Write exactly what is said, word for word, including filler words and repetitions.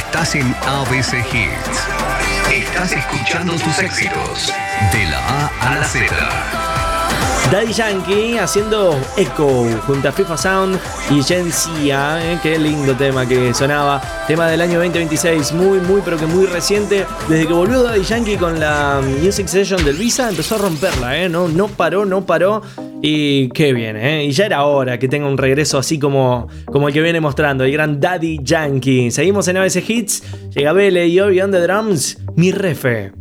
Estás en A B C Hits. Estás escuchando tus éxitos de la A a la Z. Daddy Yankee haciendo Echo junto a FIFA Sound y Gencia, ¿eh? Qué lindo tema que sonaba. Tema del año veinte veintiséis, muy, muy, pero que muy reciente. Desde que volvió Daddy Yankee con la Music Session del Visa, empezó a romperla, ¿eh? No, no paró, no paró. Y qué bien, ¿eh? Y ya era hora que tenga un regreso así como, como el que viene mostrando, el gran Daddy Yankee. Seguimos en A B C Hits. Llega Bele y hoy on the drums, mi refe.